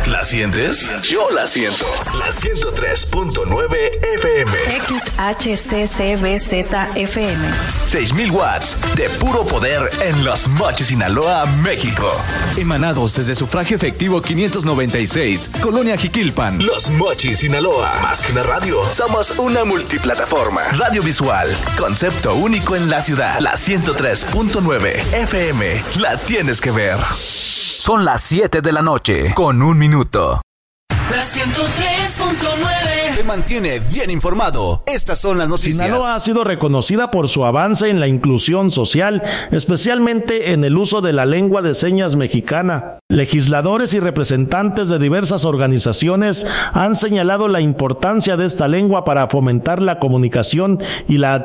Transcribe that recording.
¿La sientes? Yo la siento. La 103.9 FM. XHCCBZ-FM. 6,000 watts de puro poder en Los Mochis, Sinaloa, México. Emanados desde Sufragio Efectivo 596, Colonia Jiquilpan. Los Mochis, Sinaloa. Más que una radio, somos una multiplataforma. Radio visual, concepto único en la ciudad. La 103.9 FM. La tienes que ver. Son las 7 de la noche, con 1 minuto. La 103.9 te mantiene bien informado. Estas son las noticias. Sinaloa ha sido reconocida por su avance en la inclusión social, especialmente en el uso de la lengua de señas mexicana. Legisladores y representantes de diversas organizaciones han señalado la importancia de esta lengua para fomentar la comunicación y la